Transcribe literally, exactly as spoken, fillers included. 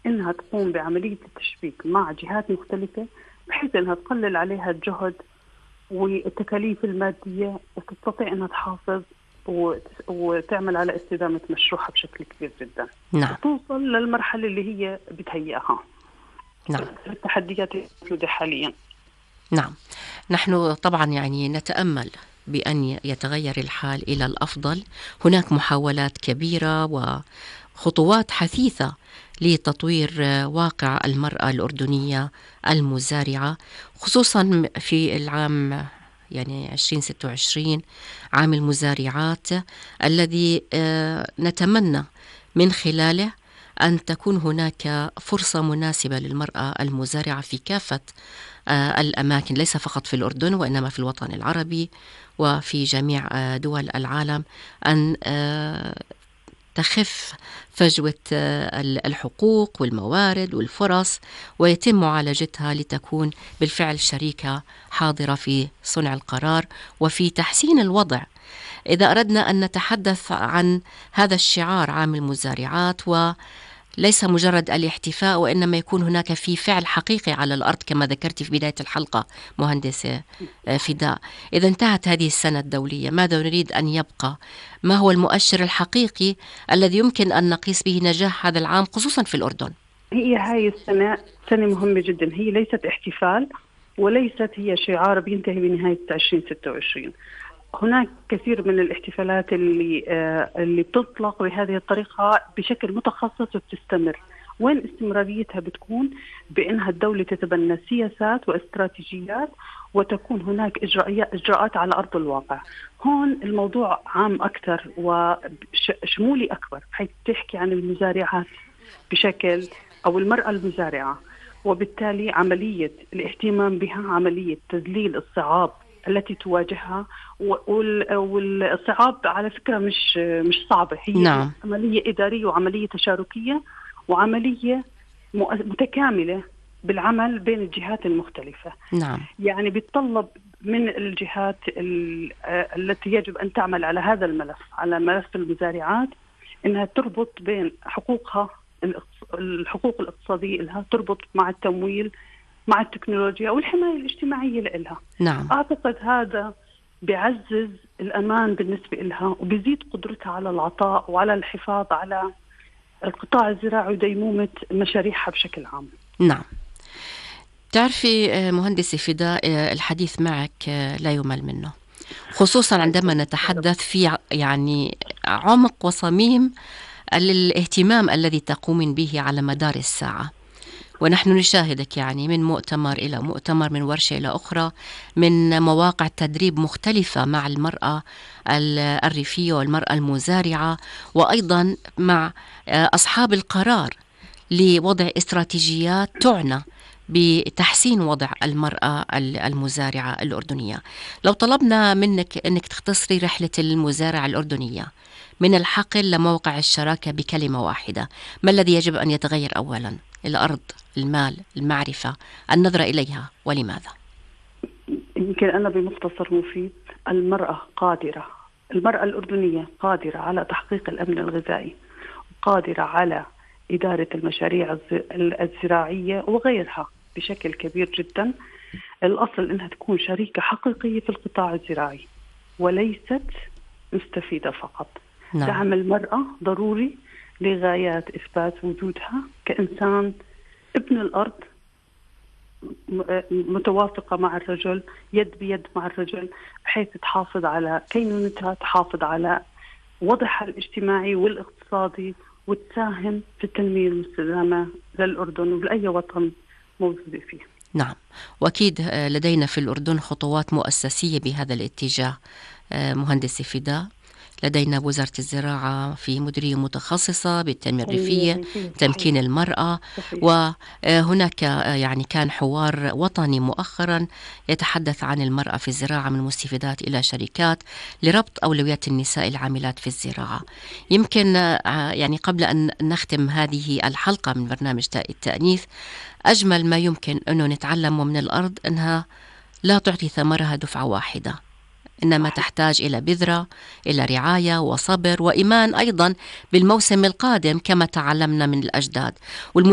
إنها تقوم بعملية التشبيك مع جهات مختلفة بحيث إنها تقلل عليها الجهد والتكاليف المادية، وتستطيع أنها تحافظ وتعمل على استدامة مشروعها بشكل كبير جدا. نعم. توصل للمرحلة اللي هي بتهيئها. نعم. التحديات الموجودة حاليا. نعم. نحن طبعا يعني نتأمل بأن يتغير الحال إلى الأفضل. هناك محاولات كبيرة وخطوات حثيثة لتطوير واقع المرأة الأردنية المزارعة، خصوصا في العام يعني عشرين ستة وعشرين، عام المزارعات، الذي نتمنى من خلاله أن تكون هناك فرصة مناسبة للمرأة المزارعة في كافة الأماكن، ليس فقط في الأردن وإنما في الوطن العربي وفي جميع دول العالم، أن تخف فجوة الحقوق والموارد والفرص ويتم معالجتها لتكون بالفعل شريكة حاضرة في صنع القرار وفي تحسين الوضع. إذا أردنا أن نتحدث عن هذا الشعار عام المزارعات، وليس مجرد الاحتفاء وإنما يكون هناك في فعل حقيقي على الأرض كما ذكرت في بداية الحلقة مهندسة فداء، إذا انتهت هذه السنة الدولية ماذا نريد أن يبقى؟ ما هو المؤشر الحقيقي الذي يمكن أن نقيس به نجاح هذا العام خصوصا في الأردن؟ هي هاي السنة سنة مهمة جدا، هي ليست احتفال وليست هي شعار بينتهي بنهاية عشرين ستة وعشرين. هناك كثير من الاحتفالات اللي آه اللي بتطلق بهذه الطريقة بشكل متخصص وبتستمر. وين استمراريتها؟ بتكون بأنها الدولة تتبنى سياسات واستراتيجيات وتكون هناك إجراءات إجراءات على أرض الواقع. هون الموضوع عام أكثر وشمولي أكبر، حيث تحكي عن المزارعات بشكل أو المرأة المزارعة، وبالتالي عملية الاهتمام بها عملية تذليل الصعاب التي تواجهها. والصعاب على فكرة مش مش صعبة، هي نعم. عملية إدارية وعملية تشاركية وعملية متكاملة بالعمل بين الجهات المختلفة. نعم. يعني بيتطلب من الجهات التي يجب أن تعمل على هذا الملف، على ملف المزارعات، إنها تربط بين حقوقها الحقوق الاقتصادية لها، تربط مع التمويل، مع التكنولوجيا والحماية الاجتماعية لها. نعم. أعتقد هذا بيعزز الأمان بالنسبة لها وبيزيد قدرتها على العطاء وعلى الحفاظ على القطاع الزراعي وديمومة مشاريعها بشكل عام. نعم. تعرفي مهندسة فداء، الحديث معك لا يمل منه، خصوصا عندما نتحدث في يعني عمق وصميم الاهتمام الذي تقومين به على مدار الساعة. ونحن نشاهدك يعني من مؤتمر إلى مؤتمر، من ورشة إلى أخرى، من مواقع تدريب مختلفة مع المرأة الريفية والمرأة المزارعة، وأيضا مع أصحاب القرار لوضع استراتيجيات تعنى بتحسين وضع المرأة المزارعة الأردنية. لو طلبنا منك أنك تختصري رحلة المزارعة الأردنية من الحقل لموقع الشراكة بكلمة واحدة، ما الذي يجب أن يتغير أولا؟ الأرض، المال، المعرفة، النظرة إليها، ولماذا؟ يمكن أنا بمختصر مفيد، المرأة قادرة، المرأة الأردنية قادرة على تحقيق الأمن الغذائي، قادرة على إدارة المشاريع الزراعية وغيرها بشكل كبير جدا. الأصل أنها تكون شريكة حقيقية في القطاع الزراعي وليست مستفيدة فقط. نعم. دعم المرأة ضروري لغايات إثبات وجودها كإنسان ابن الأرض، متوافقة مع الرجل، يد بيد مع الرجل، بحيث تحافظ على كينونتها، تحافظ على وضعها الاجتماعي والاقتصادي، وتساهم في التنمية المستدامة للأردن ولأي وطن موجود فيه. نعم. وأكيد لدينا في الأردن خطوات مؤسسية بهذا الاتجاه مهندسة فداء. لدينا وزارة الزراعة في مديرية متخصصة بالتنمية الريفية، تمكين المرأة، وهناك يعني كان حوار وطني مؤخرا يتحدث عن المرأة في الزراعة من مستفيدات إلى شركات لربط أولويات النساء العاملات في الزراعة. يمكن يعني قبل أن نختم هذه الحلقة من برنامج تاء التأنيث، أجمل ما يمكن أنه نتعلمه من الأرض أنها لا تعطي ثمرها دفعة واحدة، إنما تحتاج إلى بذرة، إلى رعاية وصبر وإيمان أيضا بالموسم القادم كما تعلمنا من الأجداد.